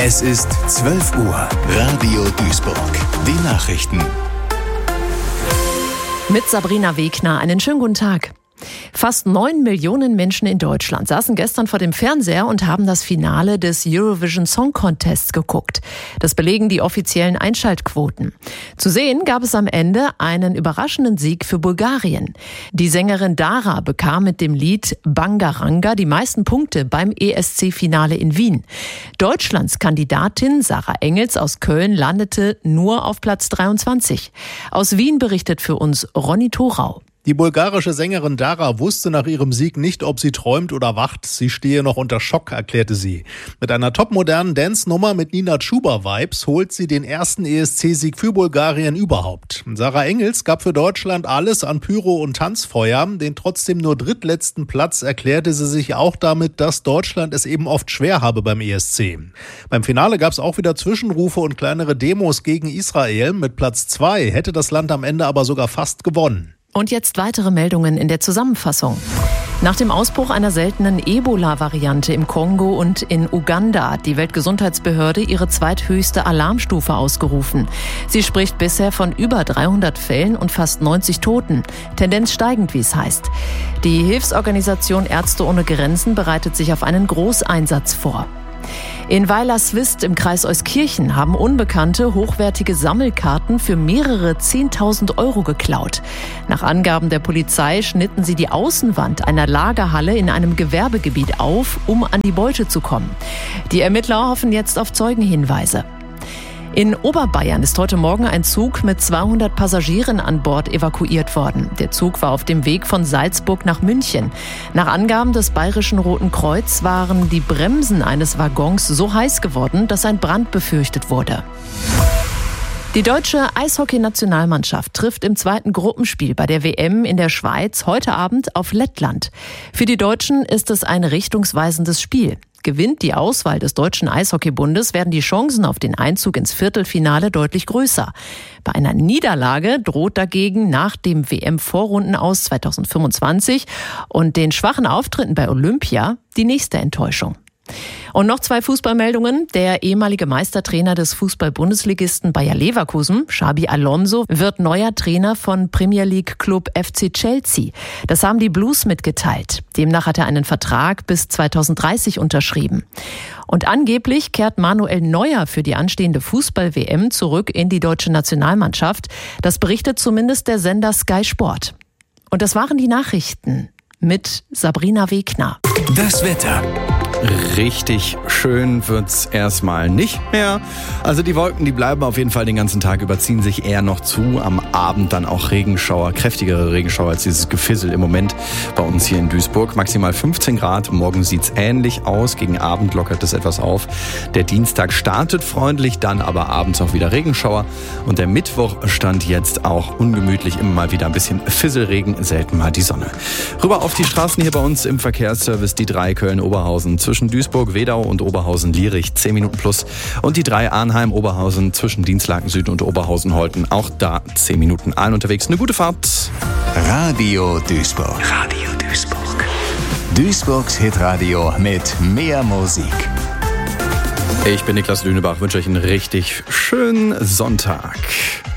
Es ist 12 Uhr. Radio Duisburg. Die Nachrichten. Mit Sabrina Wegner. Einen schönen guten Tag. Fast 9 Millionen Menschen in Deutschland saßen gestern vor dem Fernseher und haben das Finale des Eurovision Song Contests geguckt. Das belegen die offiziellen Einschaltquoten. Zu sehen gab es am Ende einen überraschenden Sieg für Bulgarien. Die Sängerin Dara bekam mit dem Lied Bangaranga die meisten Punkte beim ESC-Finale in Wien. Deutschlands Kandidatin Sarah Engels aus Köln landete nur auf Platz 23. Aus Wien berichtet für uns Ronny Thorau. Die bulgarische Sängerin Dara wusste nach ihrem Sieg nicht, ob sie träumt oder wacht. Sie stehe noch unter Schock, erklärte sie. Mit einer topmodernen Dance-Nummer mit Nina Chuba-Vibes holt sie den ersten ESC-Sieg für Bulgarien überhaupt. Sarah Engels gab für Deutschland alles an Pyro und Tanzfeuer. Den trotzdem nur drittletzten Platz erklärte sie sich auch damit, dass Deutschland es eben oft schwer habe beim ESC. Beim Finale gab es auch wieder Zwischenrufe und kleinere Demos gegen Israel. Mit Platz 2 hätte das Land am Ende aber sogar fast gewonnen. Und jetzt weitere Meldungen in der Zusammenfassung. Nach dem Ausbruch einer seltenen Ebola-Variante im Kongo und in Uganda hat die Weltgesundheitsbehörde ihre zweithöchste Alarmstufe ausgerufen. Sie spricht bisher von über 300 Fällen und fast 90 Toten. Tendenz steigend, wie es heißt. Die Hilfsorganisation Ärzte ohne Grenzen bereitet sich auf einen Großeinsatz vor. In Weilerswist im Kreis Euskirchen haben Unbekannte hochwertige Sammelkarten für mehrere 10.000 Euro geklaut. Nach Angaben der Polizei schnitten sie die Außenwand einer Lagerhalle in einem Gewerbegebiet auf, um an die Beute zu kommen. Die Ermittler hoffen jetzt auf Zeugenhinweise. In Oberbayern ist heute Morgen ein Zug mit 200 Passagieren an Bord evakuiert worden. Der Zug war auf dem Weg von Salzburg nach München. Nach Angaben des Bayerischen Roten Kreuz waren die Bremsen eines Waggons so heiß geworden, dass ein Brand befürchtet wurde. Die deutsche Eishockey-Nationalmannschaft trifft im zweiten Gruppenspiel bei der WM in der Schweiz heute Abend auf Lettland. Für die Deutschen ist es ein richtungsweisendes Spiel. Gewinnt die Auswahl des Deutschen Eishockeybundes, werden die Chancen auf den Einzug ins Viertelfinale deutlich größer. Bei einer Niederlage droht dagegen nach dem WM-Vorrundenaus 2025 und den schwachen Auftritten bei Olympia die nächste Enttäuschung. Und noch 2 Fußballmeldungen. Der ehemalige Meistertrainer des Fußball-Bundesligisten Bayer Leverkusen, Xabi Alonso, wird neuer Trainer von Premier League Club FC Chelsea. Das haben die Blues mitgeteilt. Demnach hat er einen Vertrag bis 2030 unterschrieben. Und angeblich kehrt Manuel Neuer für die anstehende Fußball-WM zurück in die deutsche Nationalmannschaft. Das berichtet zumindest der Sender Sky Sport. Und das waren die Nachrichten mit Sabrina Wegner. Das Wetter. Richtig schön wird's erstmal nicht mehr. Also die Wolken, die bleiben auf jeden Fall den ganzen Tag über, ziehen sich eher noch zu. Am Abend dann auch Regenschauer, kräftigere Regenschauer als dieses Gefissel im Moment bei uns hier in Duisburg. Maximal 15 Grad, morgen sieht's ähnlich aus. Gegen Abend lockert es etwas auf. Der Dienstag startet freundlich, dann aber abends auch wieder Regenschauer. Und der Mittwoch stand jetzt auch ungemütlich, immer mal wieder ein bisschen Fisselregen, selten mal die Sonne. Rüber auf die Straßen hier bei uns im Verkehrsservice, die 3 Köln-Oberhausen zwischen Duisburg, Wedau und Oberhausen-Lierich 10 Minuten plus und die 3 Arnheim-Oberhausen zwischen Dienstlaken Süd und Oberhausen-Holten auch da 10 Minuten allen unterwegs. Eine gute Fahrt. Radio Duisburg. Radio Duisburg. Duisburgs Hitradio mit mehr Musik. Ich bin Niklas Lünebach, wünsche euch einen richtig schönen Sonntag.